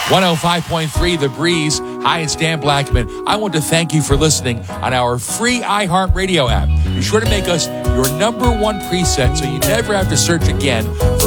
105.3 The Breeze. Hi, it's Dan Blackman. I want to thank you for listening on our free iHeartRadio app. Be sure to make us your number one preset so you never have to search again for